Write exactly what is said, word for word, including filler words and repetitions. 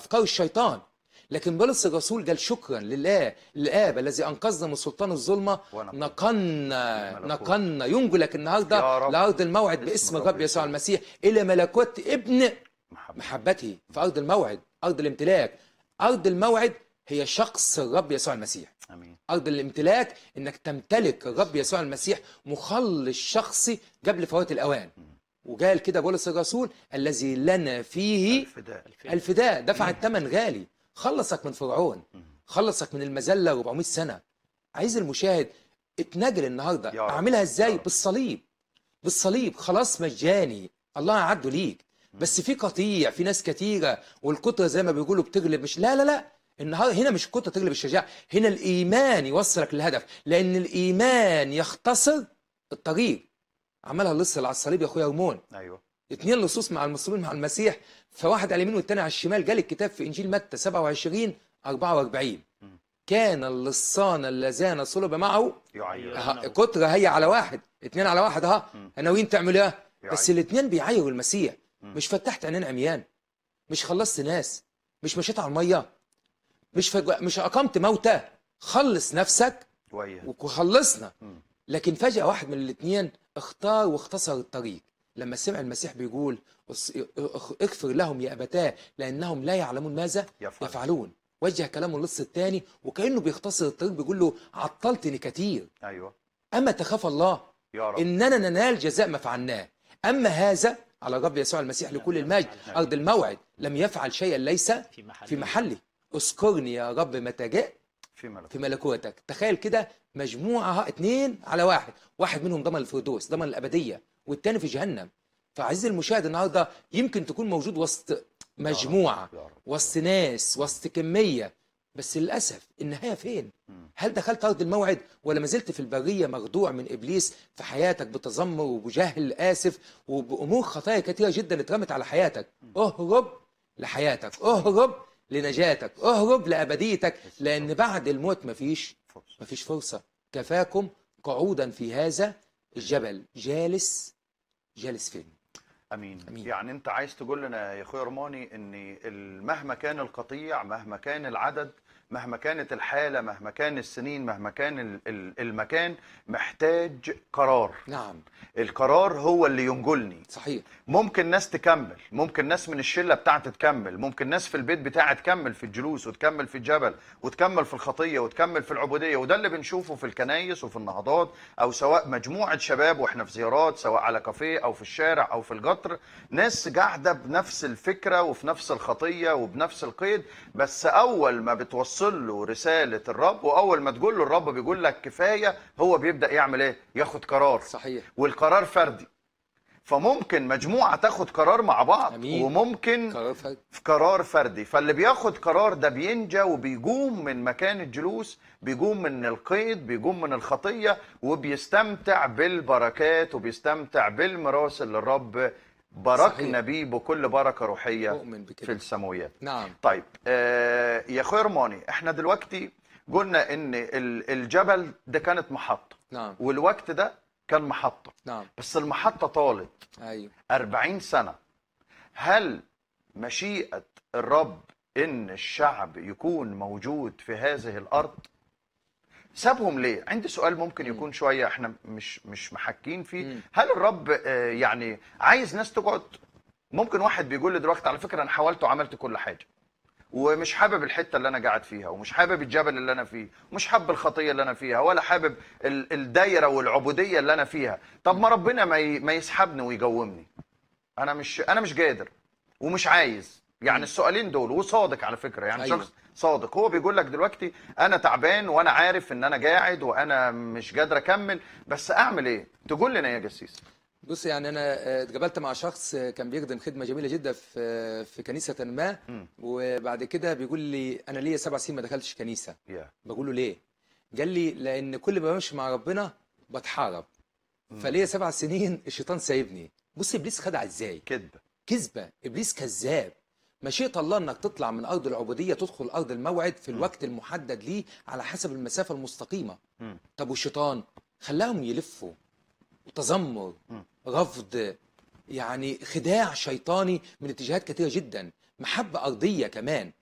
افكار الشيطان. لكن بولس الرسول قال شكرا لله الاب الذي انقذنا من سلطان الظلمه، نقلنا نقلنا ينجلك النهارده لارض الموعد باسم الرب يسوع المسيح الى ملكوت ابن محبته في ارض الموعد، ارض الامتلاك. ارض الموعد هي شخص الرب يسوع المسيح. امين. ارض الامتلاك انك تمتلك الرب يسوع المسيح مخلص شخصي قبل فوات الاوان. وقال كده بولس الرسول الذي لنا فيه الفداء الفداء، دفع الثمن غالي، خلصك من فرعون، خلصك من المذله أربعمائة سنه. عايز المشاهد اتنجل النهارده، اعملها ازاي؟ بالصليب. بالصليب خلاص مجاني، الله اعده ليك. بس في قطيع، في ناس كتيره والكتره زي ما بيقولوا بتغلب، مش لا لا لا النهارده هنا مش الكتره تغلب الشجاعه، هنا الايمان يوصلك للهدف، لان الايمان يختصر الطريق. عملها اللص اللي على الصليب يا اخويا رمون. ايوه. اتنين لصوص مع المصلوبين مع المسيح، فواحد على اليمين والتاني على الشمال. جال الكتاب في انجيل متى سبعة وعشرين أربعة وأربعين كان اللصان اللذان صلب معه يعير. كتره هي على واحد، اتنين على واحد اها، ناويين تعملوا ايه؟ بس الاتنين بيعايروا المسيح. مش فتحت عينين عميان، مش خلصت ناس، مش مشيت على الميه، مش فج... مش اقمت موتى. خلص نفسك وخلصنا. لكن فجأة واحد من الاثنين اختار واختصر الطريق لما سمع المسيح بيقول اغفر لهم يا أبتاه لأنهم لا يعلمون ماذا يفعل. يفعلون. وجه كلامه اللص الثاني وكأنه بيختصر الطريق، بيقول له عطلتني كتير. أيوة. أما تخاف الله يا رب. إننا ننال جزاء ما فعلناه. أما هذا على الرب يسوع المسيح لكل المجد أرض الموعد لم يفعل شيئا ليس في محله. اذكرني يا رب متى جئت في, في ملكوتك. تخيل كده مجموعة اتنين على واحد، واحد منهم ضمن الفردوس، ضمن الأبدية، والتاني في جهنم. فعزيزي المشاهد النهارده يمكن تكون موجود وسط مجموعة، وسط ناس، وسط كمية، بس للأسف النهاية فين؟ هل دخلت أرض الموعد ولا ما زلت في البرية مخدوع من إبليس في حياتك بتذمر وبجهل آسف وبأمور خطايا كثيرة جدا اترمت على حياتك؟ اهرب لحياتك، اهرب لنجاتك، اهرب لأبديتك، لأن بعد الموت مفيش مفيش فرصة. كفاكم قعودا في هذا الجبل. جالس جالس فين؟ أمين. أمين. يعني أنت عايز تقول لنا يا أخويا رماني إن مهما كان القطيع، مهما كان العدد، مهما كانت الحالة، مهما كان السنين، مهما كان المكان، محتاج قرار. نعم. القرار هو اللي ينجلني. صحيح. ممكن ناس تكمل، ممكن ناس من الشلة بتاعتي تكمل، ممكن ناس في البيت بتاعي تكمل في الجلوس وتكمل في الجبل وتكمل في الخطية وتكمل في العبودية. وده اللي بنشوفه في الكنايس وفي النهضات، أو سواء مجموعة شباب وإحنا في زيارات، سواء على كافيه أو في الشارع أو في القطر، ناس قاعدة بنفس الفكرة وفي نفس الخطية وبنفس القيد. بس أول ما بتوصل له رسالة الرب وأول ما تقول له الرب بيقول لك كفاية، هو بيبدأ يعمل إيه؟ ياخد قرار. صحيح. والقرار فردي. فممكن مجموعة تاخد قرار مع بعض. أمين. وممكن قرار فردي. في قرار فردي. فاللي بياخد قرار ده بينجى وبيقوم من مكان الجلوس، بيقوم من القيد، بيقوم من الخطية، وبيستمتع بالبركات وبيستمتع بالميراث اللي الرب باركنا بيه بكل بركة روحية في السماويات. نعم. طيب آه يا اخويا رماني، احنا دلوقتي قلنا ان الجبل ده كانت محطة. نعم. والوقت ده كان محطة. نعم. بس المحطة طالت. ايوه. أربعين سنة. هل مشيئة الرب ان الشعب يكون موجود في هذه الارض؟ سابهم ليه؟ عندي سؤال ممكن يكون شوية احنا مش مش محكين فيه. مم. هل الرب آه يعني عايز ناس تقعد؟ ممكن واحد بيقول لي دلوقتي على فكرة انا حاولت وعملت كل حاجة ومش حابب الحته اللي انا قاعد فيها، ومش حابب الجبل اللي انا فيه، ومش حابب الخطيه اللي انا فيها، ولا حابب الدايره والعبوديه اللي انا فيها. طب ما ربنا ما ما يسحبني ويقومني. انا مش انا مش قادر ومش عايز. يعني السؤالين دول، وصادق على فكره، يعني أيوة. شخص صادق هو بيقول لك دلوقتي انا تعبان وانا عارف ان انا قاعد وانا مش قادر اكمل، بس اعمل ايه؟ تقول لنا يا جسيس. بص، يعني انا اتقابلت مع شخص كان بيخدم خدمه جميله جدا في في كنيسه ما، م. وبعد كده بيقول لي انا ليا سبع سنين ما دخلتش كنيسه. yeah. بقول له ليه؟ قال لي لان كل ما بمشي مع ربنا بتحارب. م. فليا سبع سنين الشيطان سايبني. بص ابليس خدع ازاي؟ كذبه كذبه. ابليس كذاب. مشيئة الله انك تطلع من ارض العبوديه تدخل ارض الموعد في الوقت م. المحدد ليه على حسب المسافه المستقيمه. م. طب والشيطان خلاهم يلفوا وتذمر، رفض، يعني خداع شيطاني من اتجاهات كثيره جدا، محبه ارضيه كمان.